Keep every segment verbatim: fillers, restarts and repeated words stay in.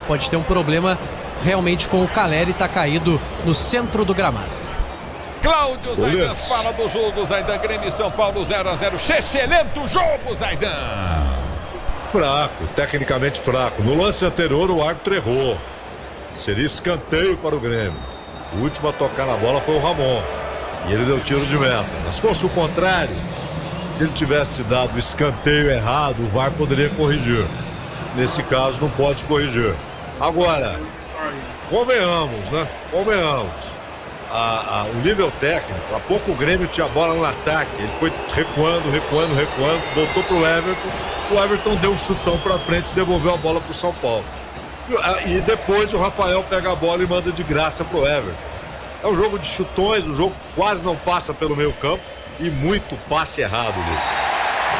pode ter um problema realmente com o Caleri, tá caído no centro do gramado. Cláudio Zaidan fala do jogo. Zaidan, Grêmio São Paulo zero a zero. Excelente jogo, Zaidan. Fraco, tecnicamente fraco. No lance anterior o árbitro errou. Seria escanteio para o Grêmio. O último a tocar na bola foi o Ramon. E ele deu tiro de meta. Mas se fosse o contrário, se ele tivesse dado o escanteio errado, o V A R poderia corrigir. Nesse caso não pode corrigir. Agora, convenhamos, né? Convenhamos. A, a, o nível técnico, há pouco o Grêmio tinha a bola no ataque. Ele foi recuando, recuando, recuando. Voltou para o Everton. O Everton deu um chutão para frente e devolveu a bola para o São Paulo. E depois o Rafael pega a bola e manda de graça pro Everton. É um jogo de chutões, o jogo quase não passa pelo meio campo e muito passe errado, Ulisses.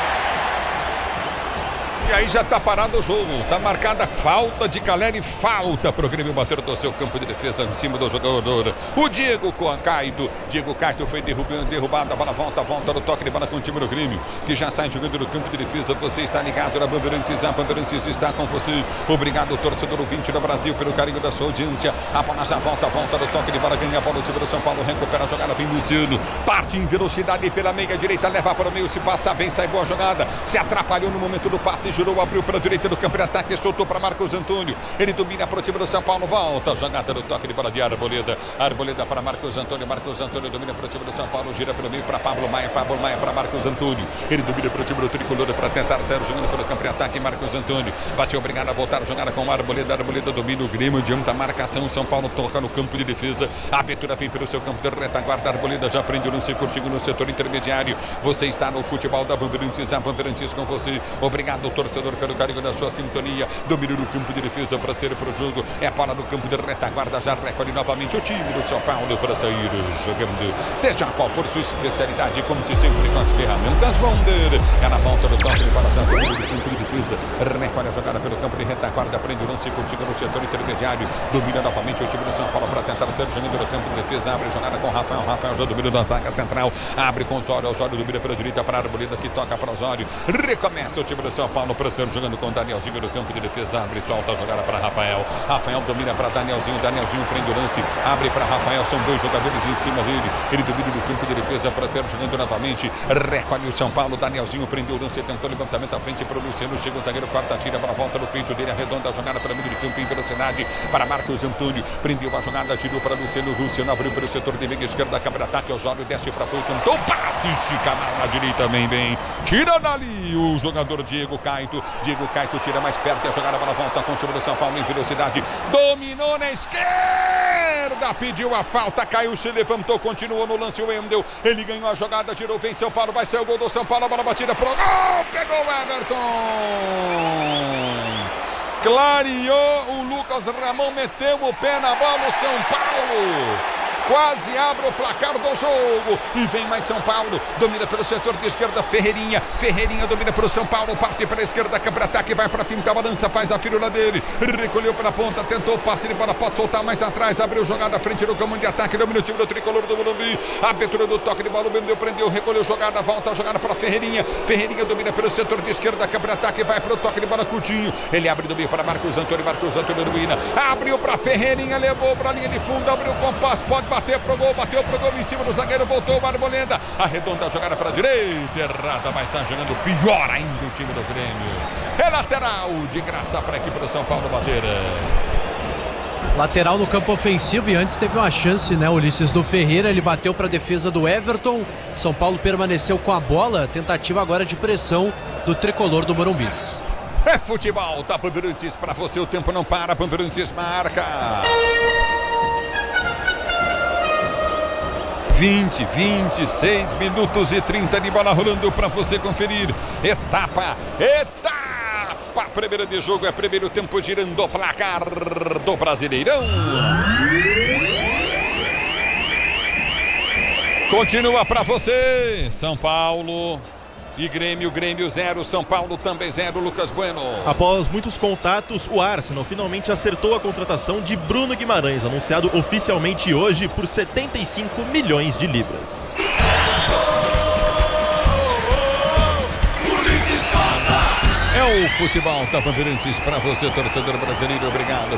E aí já tá parado o jogo, tá marcada falta de Caleri, falta pro Grêmio bater do seu campo de defesa em cima do jogador, o Diego Caito. Diego Caito foi derrubado, derrubado, a bola volta, volta no toque de bola com o time do Grêmio, que já sai jogando no campo de defesa. Você está ligado na Bandeirantes, a Bandeirantes está com você. Obrigado, torcedor ouvinte do Brasil, pelo carinho da sua audiência. A bola já volta, volta no toque de bola, ganha a bola, o time do São Paulo recupera a jogada, vem Luciano, parte em velocidade pela meia direita, leva para o meio, se passa bem, sai boa jogada, se atrapalhou no momento do passe, girou, abriu para a direita do campo de ataque, soltou para Marcos Antônio. Ele domina para o time do São Paulo, volta, jogada no toque de bola de Arboleda. Arboleda para Marcos Antônio, Marcos Antônio domina para o time do São Paulo, gira pelo meio para Pablo Maia, Pablo Maia para Marcos Antônio. Ele domina para o time do Tricolor para tentar sair jogando pelo campo de ataque, Marcos Antônio vai ser obrigado a voltar a jogar com Arboleda. Arboleda domina o Grêmio, adianta a marcação, São Paulo toca no campo de defesa, a abertura vem pelo seu campo de retaguarda, Arboleda já prende o lance curtinho no setor intermediário. Você está no futebol da Bandeirantes, a Bandeirantes com você. Obrigado, torcedor, pelo carinho da sua sintonia. Domínio no campo de defesa para ser para o jogo. É bola no campo de retaguarda. Já recolhe novamente o time do São Paulo para sair jogando. Seja qual for sua especialidade, conte sempre com as ferramentas Wonder. É na volta do toque de bola do campo de defesa. Recolhe a jogada pelo campo de retaguarda. Prende o lance curtinho no setor intermediário. Domina novamente o time do São Paulo para tentar ser jogando no campo de defesa. Abre a jogada com o Rafael. Rafael já domina da zaga central. Abre com o Osório. Osório domina pela direita para a Arboleda, que toca para o Osório. Recomeça o time do São Paulo para ser jogando com Danielzinho no campo de defesa, abre, solta a jogada para Rafael. Rafael domina para Danielzinho, Danielzinho prende o lance, abre para Rafael, são dois jogadores em cima dele. Ele domina no campo de defesa para ser jogando novamente. Recolhe o São Paulo, Danielzinho prendeu o lance, tentou levantamento à frente para o Luciano, chega o zagueiro, quarta tira para a volta no peito dele, arredonda a jogada para o meio de campo em velocidade para Marcos Antônio, prendeu a jogada, tirou para Luciano, Luciano abriu para o setor de meia esquerda, câmera ataque, Osório desce para o cantou, passe, estica na direita também bem, tira dali o jogador Diego Caito, Diego Caito tira mais perto, a jogada para a volta com o time do São Paulo em velocidade, dominou na esquerda, pediu a falta, caiu, se levantou, continuou no lance o Wendel, ele ganhou a jogada, tirou, vem São Paulo, vai ser o gol do São Paulo, a bola batida pro gol, pegou o Everton, clareou, o Lucas Ramon meteu o pé na bola, o São Paulo quase abre o placar do jogo. E vem mais São Paulo. Domina pelo setor de esquerda. Ferreirinha. Ferreirinha domina para o São Paulo. Parte para a esquerda. Câmara ataque. Vai para a finta. Balança. Faz a firula dele. Recolheu para a ponta. Tentou o passe de bola. Pode soltar mais atrás. Abriu jogada à frente do comando de ataque. Domina o time do Tricolor do Morumbi. Abertura do toque de bola. Vendeu. Prendeu. Recolheu jogada. Volta a jogada para Ferreirinha. Ferreirinha domina pelo setor de esquerda. Câmara ataque. Vai para o toque de bola. Coutinho. Ele abre do meio para Marcos Antônio. Marcos Antônio domina. Abriu para Ferreirinha. Levou para a linha de fundo. Abriu o compasso. Pode bater. Bateu pro gol, bateu pro gol em cima do zagueiro, voltou o Arboleda, arredonda a jogada para a direita, errada, vai estar jogando pior ainda o time do Grêmio. É lateral, de graça para a equipe do São Paulo bater. Lateral no campo ofensivo e antes teve uma chance, né, Ulisses, do Ferreira, ele bateu para a defesa do Everton, São Paulo permaneceu com a bola, tentativa agora de pressão do Tricolor do Morumbis. É futebol, tá Bandeirantes para você, o tempo não para, Bandeirantes marca. vinte, vinte e seis minutos e trinta de bola rolando para você conferir. Etapa, etapa, primeira de jogo, é primeiro tempo girando o placar do Brasileirão. Continua para você, São Paulo e Grêmio, Grêmio zero, São Paulo também zero, Lucas Bueno. Após muitos contatos, o Arsenal finalmente acertou a contratação de Bruno Guimarães, anunciado oficialmente hoje por setenta e cinco milhões de libras. É o futebol da Bandeirantes para você, torcedor brasileiro, obrigado